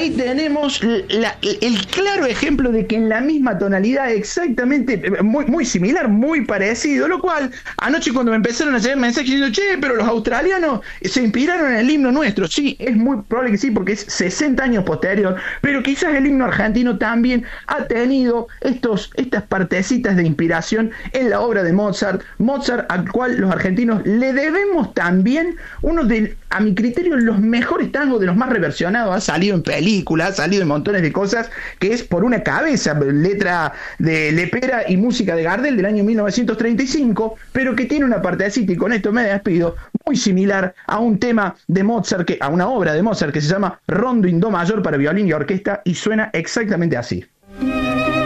ahí tenemos el claro ejemplo de que en la misma tonalidad, exactamente, muy similar, muy parecido, lo cual anoche cuando me empezaron a llegar mensajes diciendo, che, pero los australianos se inspiraron en el himno nuestro. Sí, es muy probable que sí, porque es 60 años posterior, pero quizás el himno argentino también ha tenido estas partecitas de inspiración en la obra de Mozart, al cual los argentinos le debemos también uno de, a mi criterio, los mejores tangos, de los más reversionados. Ha salido en películas, ha salido en montones de cosas, que es Por una cabeza, letra de Lepera y música de Gardel del año 1935, pero que tiene una partecita, y con esto me despido, muy similar a un tema de Mozart, a una obra de Mozart que se llama Rondo in Do mayor para violín y orquesta, y suena exactamente así.